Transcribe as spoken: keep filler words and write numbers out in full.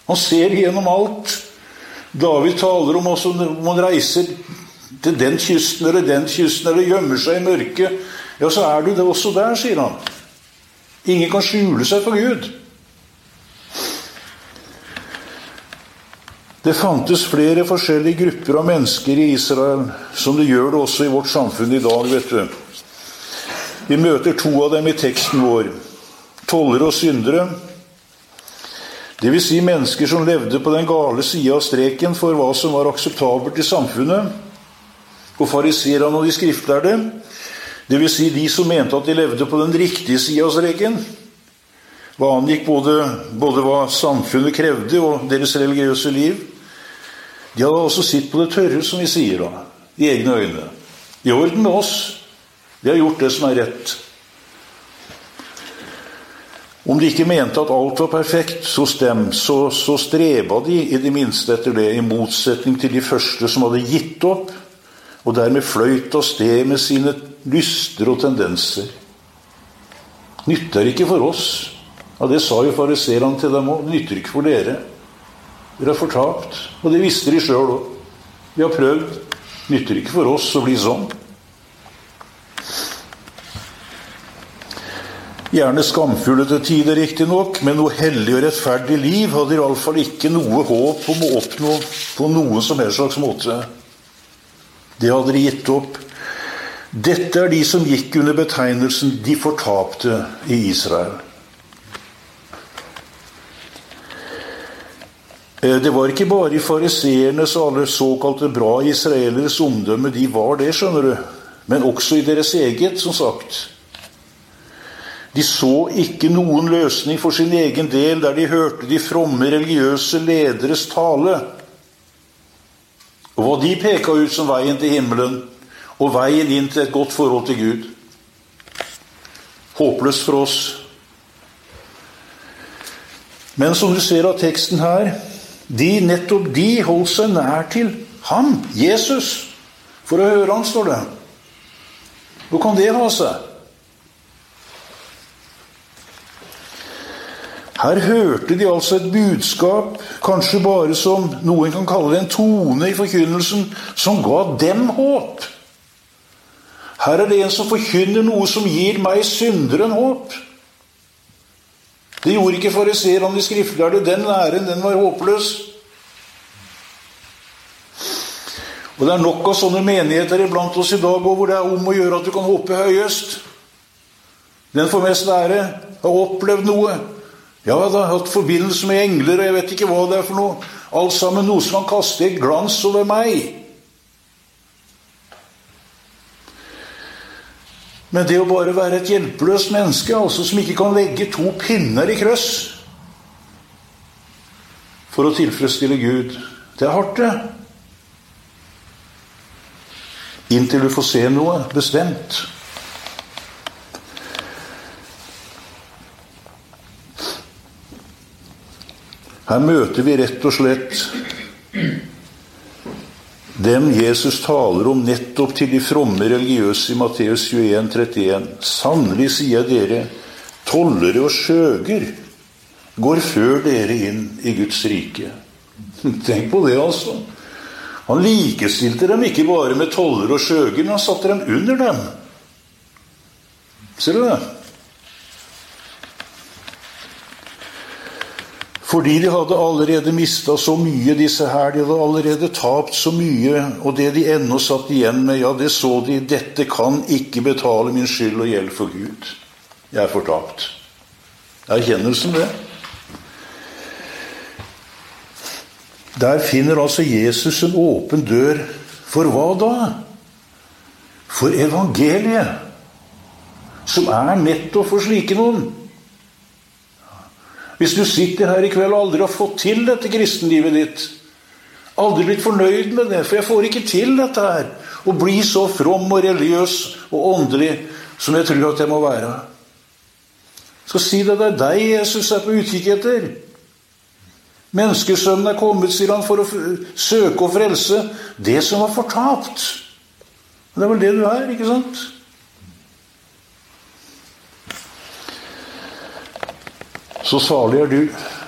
Han ser gjennom alt. David taler om også om han reiser til den kysten eller den kysten, eller gjemmer seg i mørket. Ja, så er du det også der, sier han. Ingen kan skjule seg for Gud. Det fantes flere forskjellige grupper av mennesker i Israel, som det gjør det også i vårt samfunn i dag, vet du. Vi møter to av dem i teksten vår. Tollere og syndere. Det vil si mennesker som levde på den gale siden av streken for hva som var akseptabelt i samfunnet. Og fariserene og de skriftlærde, det vil si de som mente at de levde på den riktige siden av streken, hva angikk både, både hva samfunnet krevde og deres religiøse liv. De hadde også sitt på det tørre, som vi sier da, i egne øyne. I orden med oss. De har gjort det som er rett. Om de ikke mente at alt var perfekt hos dem, så, så streba de i det minste etter det, i motsetning til de første som hadde gitt opp, og dermed fløyt av sted med sine lyster og tendenser. Nytter ikke for oss. Ja, det sa jo fariserene til dem også. Nytter ikke for dere. Dere er fortapt. Og det visste de selv også. Vi har prøvd. Nytter ikke for oss å bli sånn. Gjerne skamfulle til tider, riktig nok, men noe hellig og rettferdig liv hadde i alle fall ikke noe håp om å oppnå på noen som helst slags måte. Det hadde de gitt opp. Dette er de som gikk under betegnelsen de fortapte i Israel. Det var ikke bare i fariseernes og alle såkalte bra israeleres omdømme, de var det, skjønner du, men også i deres eget, som sagt. De så ikke noen løsning for sin egen del der de hørte de fromme religiøse lederes tale. Og hva de peka ut som veien til himmelen, og veien inn til et godt forhold til Gud. Håpløst for oss. Men som du ser av teksten her, de, nettopp de holdt seg nær til ham, Jesus, for å høre han, står det. Hvor kan det ha seg? Her hørte de altså et budskap, kanskje bare som noen kan kalle det en tone i forkynnelsen, som ga dem håp. Her er det en som forkynner noe som gir meg synderen håp. Det gjorde ikke fariserene, de skriftlærde. Den læren, den var håpløs. Og det er nok av sånne menigheter iblant oss i dag, hvor det er om å gjøre at du kan håpe høyest. Den får mest lære, har opplevd noe. Ja, det har hatt forbindelse med engler, og jeg vet ikke hva det er for noe. Alt sammen noe som kan kaste et glans over meg. Men det å bare være et hjelpeløst menneske, altså som ikke kan legge to pinner i krøss for å tilfredsstille Gud, det er hardt det. Inntil du får se noe bestemt. Her møter vi rett og slett dem Jesus taler om nettopp til de fromme religiøse i Matteus tjueen trettien. Sannelig sier dere, tollere og skjøger går før dere inn i Guds rike. Tenk på det, altså. Han likestilte dem ikke bare med tollere og skjøger, men han satte dem under dem. Ser du det? Fordi de hadde allerede mistet så mye, disse her, de hadde allerede tapt så mye, og det de ennå satt igjen med, ja, det så de, dette kan ikke betale min skyld og gjeld for Gud. Jeg er fortapt. Erkjennelsen det. Der finner altså Jesus en åpen dør. For hva da? For evangeliet, som er nettopp for slike noen. Hvis du sitter her i kveld og aldri har fått til dette kristenlivet ditt, aldri blitt fornøyd med det, for jeg får ikke til dette her, å bli så from og religiøs og åndelig som jeg tror at jeg må være. Så si det, det er deg Jesus er på utkikk etter. Menneskesønnen er kommet, sier han, for å søke og frelse det som var fortapt. Det er vel det du er, ikke sant? Så salig er du